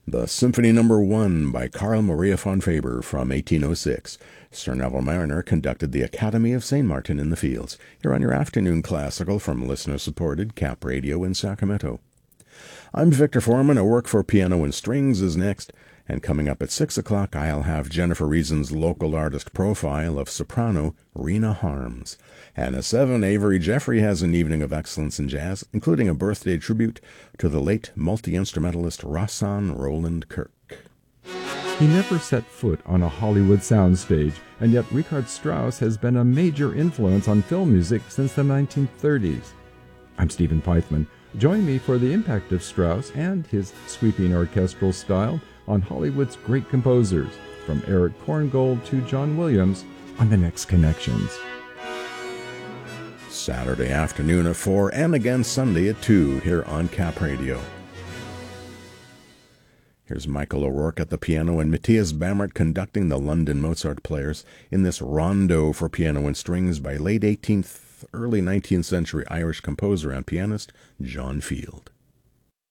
The Symphony No. 1 by Carl Maria von Faber from 1806. Sir Neville Mariner conducted the Academy of St. Martin in the Fields. Here on your afternoon classical from listener-supported Cap Radio in Sacramento. I'm Victor Foreman. A Work for Piano and Strings is next. And coming up at 6 o'clock, I'll have Jennifer Reason's local artist profile of soprano Rena Harms. And at 7, Avery Jeffrey has an evening of excellence in jazz, including a birthday tribute to the late multi-instrumentalist Rahsaan Roland Kirk. He never set foot on a Hollywood soundstage, and yet Richard Strauss has been a major influence on film music since the 1930s. I'm Stephen Pythman. Join me for the impact of Strauss and his sweeping orchestral style on Hollywood's great composers, from Eric Korngold to John Williams, on The Next Connections. Saturday afternoon at 4 and again Sunday at 2 here on Cap Radio. Here's Michael O'Rourke at the piano and Matthias Bamert conducting the London Mozart Players in this rondo for piano and strings by late 18th, early 19th century Irish composer and pianist John Field.